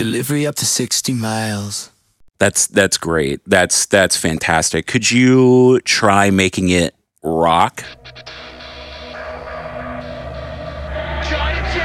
Delivery up to 60 miles. That's great. That's fantastic. Could you try making it rock?